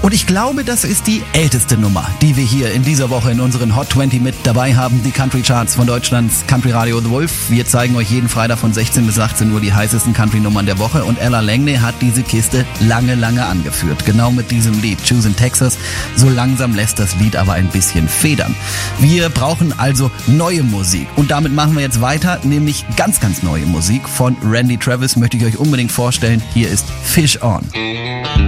Und ich glaube, das ist die älteste Nummer, die wir hier in dieser Woche in unseren Hot 20 mit dabei haben. Die Country Charts von Deutschlands Country Radio The Wolf. Wir zeigen euch jeden Freitag von 16 bis 18 Uhr die heißesten Country-Nummern der Woche. Und Ella Langley hat diese Kiste lange, lange angeführt. Genau mit diesem Lied, Choose in Texas. So langsam lässt das Lied aber ein bisschen federn. Wir brauchen also neue Musik. Und damit machen wir jetzt weiter, nämlich ganz, ganz neue Musik von Randy Travis. Möchte ich euch unbedingt vorstellen. Hier ist Fish On.